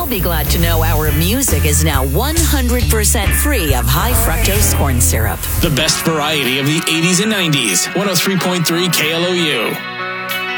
be glad to know our music is now 100% free of high fructose corn syrup. The best variety of the 80s and 90s. 103.3 KLOU.